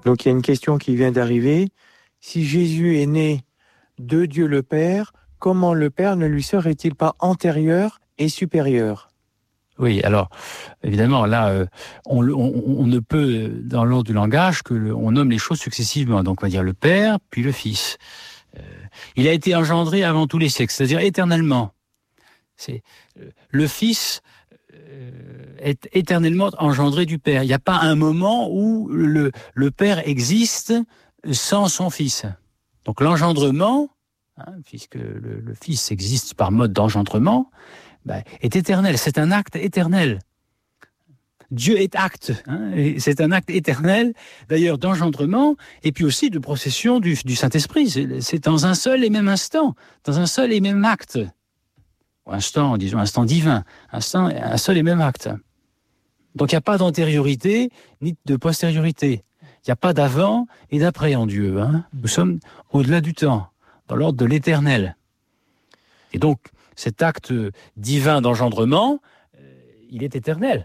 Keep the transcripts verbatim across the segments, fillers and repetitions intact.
Donc il y a une question qui vient d'arriver. Si Jésus est né de Dieu le Père, comment le Père ne lui serait-il pas antérieur et supérieur ? Oui, alors, évidemment, là, euh, on, on, on ne peut, dans l'ordre du langage, que le, on nomme les choses successivement. Donc, on va dire le Père, puis le Fils. Euh, il a été engendré avant tous les siècles, c'est-à-dire éternellement. C'est, euh, le Fils euh, est éternellement engendré du Père. Il n'y a pas un moment où le, le Père existe sans son Fils. Donc, l'engendrement, hein, puisque le, le Fils existe par mode d'engendrement, ben, est éternel, c'est un acte éternel. Dieu est acte, hein, et c'est un acte éternel, d'ailleurs d'engendrement, et puis aussi de procession du, du Saint-Esprit. C'est, c'est dans un seul et même instant, dans un seul et même acte. Ou instant, disons, instant divin, instant, un seul et même acte. Donc il n'y a pas d'antériorité, ni de postériorité. Il n'y a pas d'avant et d'après en Dieu. Hein. Nous sommes au-delà du temps, dans l'ordre de l'éternel. Et donc, cet acte divin d'engendrement, euh, il est éternel.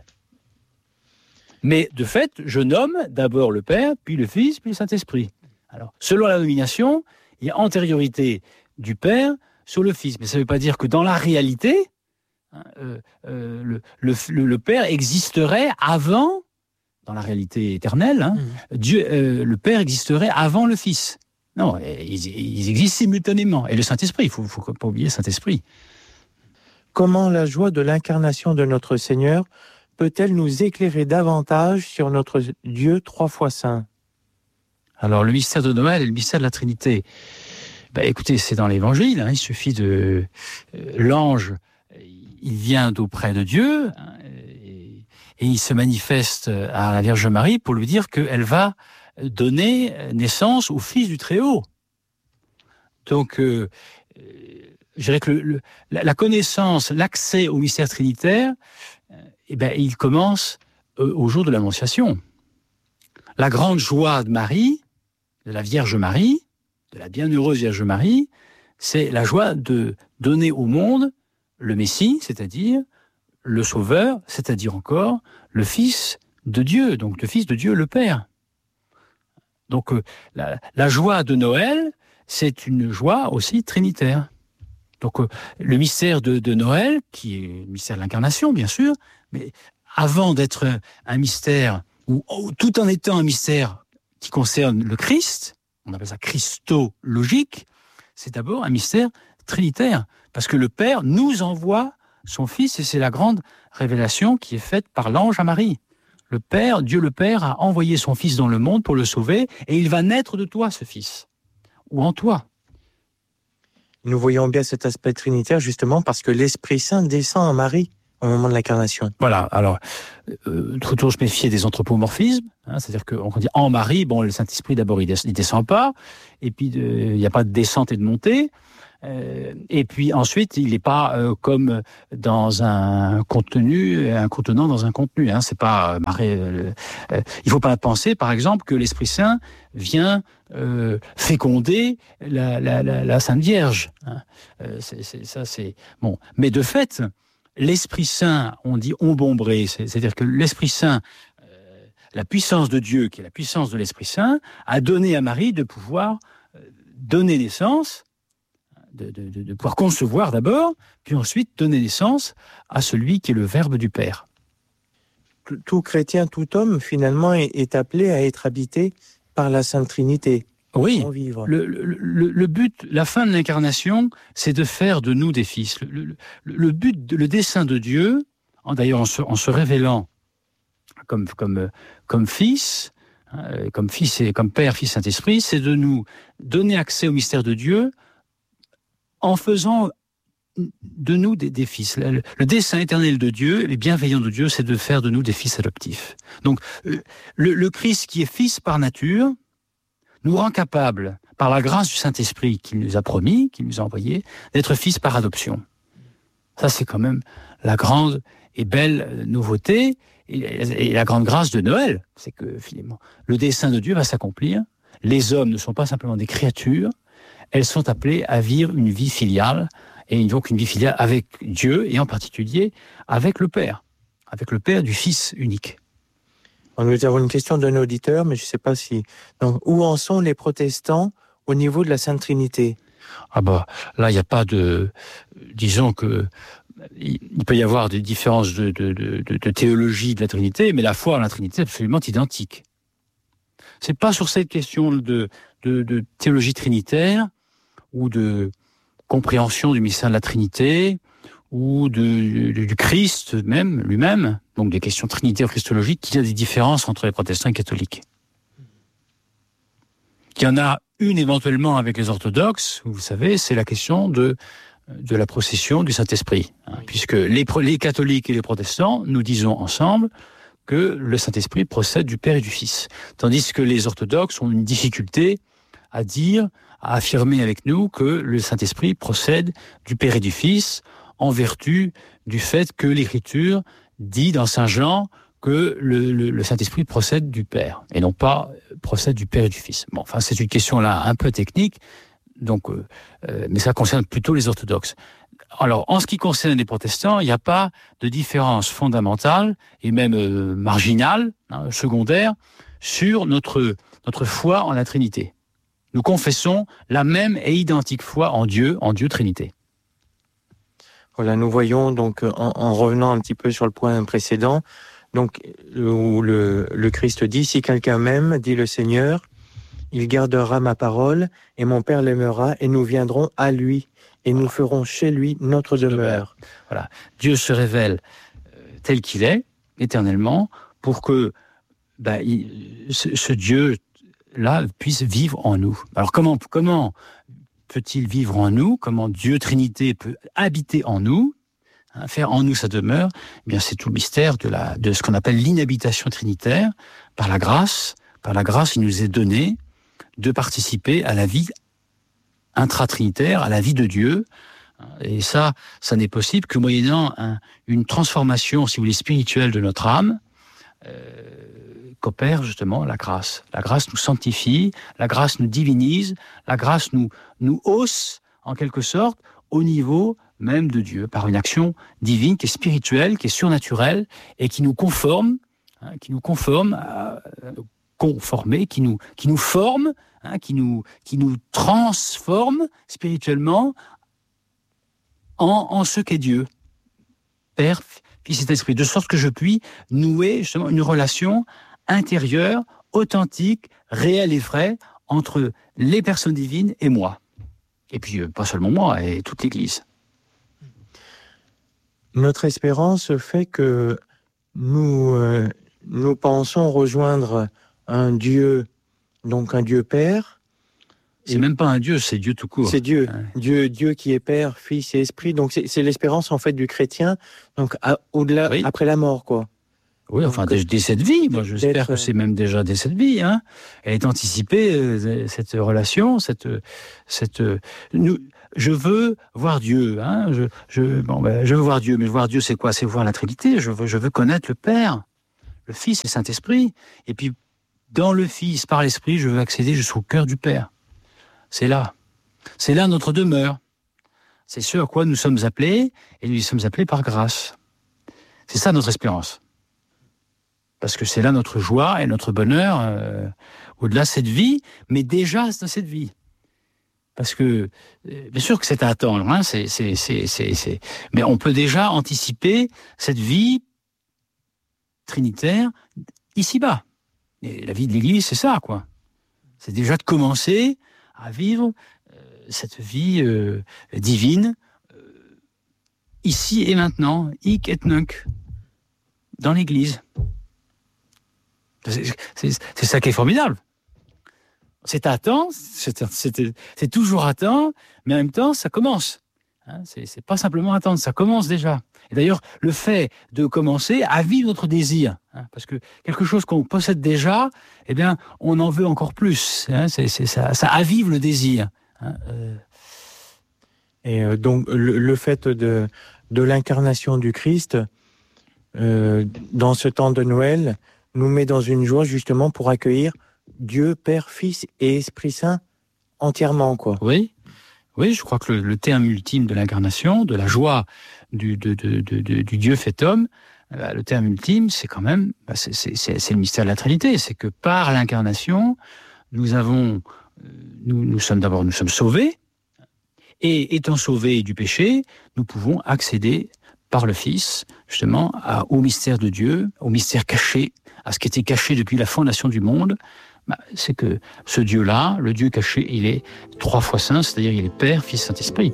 Mais de fait, je nomme d'abord le Père, puis le Fils, puis le Saint-Esprit. Alors, selon la nomination, il y a antériorité du Père sur le Fils. Mais ça ne veut pas dire que dans la réalité, hein, euh, euh, le, le, le Père existerait avant, dans la réalité éternelle, hein, mmh. Dieu, euh, le Père existerait avant le Fils. Non, ils, ils existent simultanément. Et le Saint-Esprit, il ne faut, faut pas oublier le Saint-Esprit. Comment la joie de l'incarnation de notre Seigneur peut-elle nous éclairer davantage sur notre Dieu trois fois saint ? Alors, le mystère de Noël et le mystère de la Trinité. Ben, écoutez, c'est dans l'Évangile. Hein, il suffit de... Euh, l'ange, il vient d'auprès de Dieu hein, et, et il se manifeste à la Vierge Marie pour lui dire qu'elle va donner naissance au Fils du Très-Haut. Donc... Euh, je dirais que le, le, la connaissance, l'accès au mystère trinitaire, eh ben, il commence euh, au jour de l'Annonciation. La grande joie de Marie, de la Vierge Marie, de la bienheureuse Vierge Marie, c'est la joie de donner au monde le Messie, c'est-à-dire le Sauveur, c'est-à-dire encore le Fils de Dieu, donc le Fils de Dieu le Père. Donc euh, la, la joie de Noël, c'est une joie aussi trinitaire. Donc, euh, le mystère de, de Noël, qui est le mystère de l'incarnation, bien sûr, mais avant d'être un mystère, ou oh, tout en étant un mystère qui concerne le Christ, on appelle ça christologique, c'est d'abord un mystère trinitaire, parce que le Père nous envoie son Fils, et c'est la grande révélation qui est faite par l'ange à Marie. Le Père, Dieu le Père, a envoyé son Fils dans le monde pour le sauver, et il va naître de toi, ce Fils, ou en toi. Nous voyons bien cet aspect trinitaire justement parce que l'Esprit Saint descend en Marie au moment de l'incarnation. Voilà, alors, euh, faut toujours se méfier des anthropomorphismes, hein, c'est-à-dire qu'on dit en Marie, bon, le Saint-Esprit d'abord il, des, il descend pas, et puis il n'y a pas de descente et de montée, euh, et puis ensuite il n'est pas euh, comme dans un contenu, un contenant dans un contenu, hein, c'est pas euh, Marie. Euh, euh, il faut pas penser, par exemple, que l'Esprit Saint vient euh, féconder la, la, la, la Sainte Vierge. Hein. Euh, c'est, c'est, ça, c'est bon, mais de fait. L'Esprit Saint, on dit ombombré, c'est-à-dire que l'Esprit Saint, euh, la puissance de Dieu, qui est la puissance de l'Esprit Saint, a donné à Marie de pouvoir euh, donner naissance, de, de, de pouvoir concevoir d'abord, puis ensuite donner naissance à celui qui est le Verbe du Père. Tout chrétien, tout homme, finalement, est, est appelé à être habité par la Sainte Trinité. Oui, le, le, le, le but, la fin de l'incarnation, c'est de faire de nous des fils. Le, le, le but, le dessein de Dieu, d'ailleurs en se, en se révélant comme, comme, comme fils, hein, comme fils et comme Père, Fils, Saint-Esprit, c'est de nous donner accès au mystère de Dieu en faisant de nous des, des fils. Le, le dessein éternel de Dieu, les bienveillants de Dieu, c'est de faire de nous des fils adoptifs. Donc, le, le Christ qui est fils par nature, nous rend capables, par la grâce du Saint-Esprit qu'il nous a promis, qu'il nous a envoyé, d'être fils par adoption. Ça, c'est quand même la grande et belle nouveauté et, et la grande grâce de Noël. C'est que, finalement, le dessein de Dieu va s'accomplir. Les hommes ne sont pas simplement des créatures, elles sont appelées à vivre une vie filiale, et donc une vie filiale avec Dieu, et en particulier avec le Père, avec le Père du Fils unique. Alors, nous avons une question d'un auditeur, mais je ne sais pas si... Donc, où en sont les protestants au niveau de la Sainte Trinité? Ah bah, là, il n'y a pas de... Disons que... Il peut y avoir des différences de, de, de, de théologie de la Trinité, mais la foi en la Trinité est absolument identique. C'est pas sur cette question de, de, de théologie trinitaire ou de compréhension du mystère de la Trinité ou de, de, du Christ même, lui-même, donc des questions trinitaires christologiques, qu'il y a des différences entre les protestants et les catholiques. Il y en a une éventuellement avec les orthodoxes, vous savez, c'est la question de, de la procession du Saint-Esprit. Hein, puisque les, les catholiques et les protestants, nous disons ensemble que le Saint-Esprit procède du Père et du Fils. Tandis que les orthodoxes ont une difficulté à dire, à affirmer avec nous que le Saint-Esprit procède du Père et du Fils, en vertu du fait que l'Écriture dit dans Saint Jean que le, le, le Saint-Esprit procède du Père, et non pas procède du Père et du Fils. Bon, enfin, c'est une question là un peu technique, donc, euh, euh, mais ça concerne plutôt les orthodoxes. Alors, en ce qui concerne les protestants, il n'y a pas de différence fondamentale, et même euh, marginale, hein, secondaire, sur notre, notre foi en la Trinité. Nous confessons la même et identique foi en Dieu, en Dieu Trinité. Voilà, nous voyons donc, en, en revenant un petit peu sur le point précédent, donc, où le, le Christ dit, si quelqu'un m'aime, dit le Seigneur, il gardera ma parole, et mon Père l'aimera, et nous viendrons à lui, et nous ferons chez lui notre demeure. Voilà. Dieu se révèle tel qu'il est, éternellement, pour que bah, il, ce, ce Dieu-là puisse vivre en nous. Alors comment, comment peut-il vivre en nous? Comment Dieu Trinité peut habiter en nous, hein, faire en nous sa demeure? Eh bien, c'est tout le mystère de, la, de ce qu'on appelle l'inhabitation trinitaire. Par la grâce, par la grâce, il nous est donné de participer à la vie intra-trinitaire, à la vie de Dieu. Et ça, ça n'est possible que moyennant un, une transformation, si vous voulez, spirituelle de notre âme, euh, qu'opère justement la grâce. La grâce nous sanctifie, la grâce nous divinise, la grâce nous, nous hausse, en quelque sorte, au niveau même de Dieu, par une action divine qui est spirituelle, qui est surnaturelle, et qui nous conforme, hein, qui nous conforme, à, euh, conformer, qui nous, qui nous forme, hein, qui nous, qui nous transforme spirituellement en, en ce qu'est Dieu, Père, Fils et Saint-Esprit, de sorte que je puis nouer justement une relation intérieure, authentique, réelle et vraie entre les personnes divines et moi. Et puis, euh, pas seulement moi, et toute l'Église. Notre espérance fait que nous, euh, nous pensons rejoindre un Dieu, donc un Dieu Père. C'est et même pas un Dieu, c'est Dieu tout court. C'est Dieu, ouais. Dieu, Dieu qui est Père, Fils et Esprit. Donc c'est, c'est l'espérance en fait du chrétien, donc à, au-delà, oui. Après la mort, quoi. Oui, enfin, dès, dès cette vie, moi j'espère que c'est même déjà dès cette vie, hein. Elle est anticipée, euh, cette relation, cette... cette nous, je veux voir Dieu, hein. Je, je, bon, ben, je veux voir Dieu, mais voir Dieu c'est quoi? C'est voir la Trinité, je veux, je veux connaître le Père, le Fils et le Saint-Esprit, et puis dans le Fils, par l'Esprit, je veux accéder jusqu'au cœur du Père. C'est là. C'est là notre demeure. C'est ce à quoi nous sommes appelés, et nous y sommes appelés par grâce. C'est ça notre espérance. Parce que c'est là notre joie et notre bonheur, euh, au-delà de cette vie, mais déjà dans cette vie. Parce que, euh, bien sûr que c'est à attendre, hein, c'est, c'est, c'est, c'est, c'est... mais on peut déjà anticiper cette vie trinitaire ici-bas. Et la vie de l'Église, c'est ça, quoi. C'est déjà de commencer à vivre euh, cette vie euh, divine, euh, ici et maintenant, hic et nunc, dans l'Église. C'est, c'est, c'est ça qui est formidable. C'est à temps, c'est, c'est, c'est toujours à temps, mais en même temps, ça commence. Hein, c'est, c'est pas simplement attendre, ça commence déjà. Et d'ailleurs, le fait de commencer à vivre notre désir, hein, parce que quelque chose qu'on possède déjà, eh bien, on en veut encore plus. Hein, c'est, c'est, ça, ça avive le désir. Hein, euh... Et euh, donc, le, le fait de, de l'incarnation du Christ, euh, dans ce temps de Noël, nous met dans une joie justement pour accueillir Dieu, Père, Fils et Esprit Saint entièrement, quoi. Oui, oui, je crois que le, le terme ultime de l'incarnation, de la joie du, de, de, de, de, du Dieu fait homme, bah, le terme ultime, c'est quand même, bah, c'est, c'est, c'est, c'est le mystère de la Trinité. C'est que par l'incarnation, nous avons, nous, nous sommes d'abord, nous sommes sauvés, et étant sauvés du péché, nous pouvons accéder par le Fils, justement, à, au mystère de Dieu, au mystère caché, à ce qui était caché depuis la fondation du monde. Bah, c'est que ce Dieu-là, le Dieu caché, il est trois fois saint, c'est-à-dire il est Père, Fils, Saint-Esprit.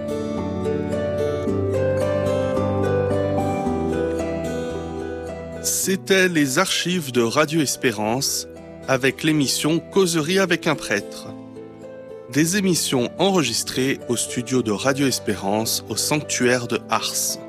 C'était les archives de Radio Espérance avec l'émission Causerie avec un prêtre. Des émissions enregistrées au studio de Radio Espérance au sanctuaire de Ars.